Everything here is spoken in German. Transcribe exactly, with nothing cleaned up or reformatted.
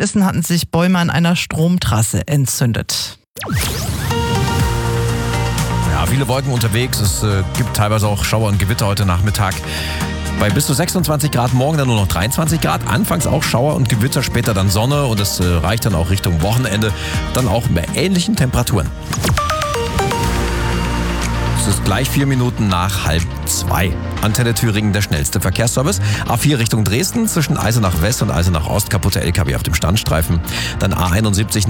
Wissen hatten sich Bäume an einer Stromtrasse entzündet. Ja, viele Wolken unterwegs. Es äh, gibt teilweise auch Schauer und Gewitter heute Nachmittag. Bei bis zu sechsundzwanzig Grad, morgen dann nur noch dreiundzwanzig Grad. Anfangs auch Schauer und Gewitter, später dann Sonne und es äh, reicht dann auch Richtung Wochenende. Dann auch bei ähnlichen Temperaturen. Es ist gleich vier Minuten nach halb zwei. Antenne Thüringen, der schnellste Verkehrsservice. A vier Richtung Dresden, zwischen Eisenach West und Eisenach Ost kaputte L K W auf dem Standstreifen. Dann A einundsiebzig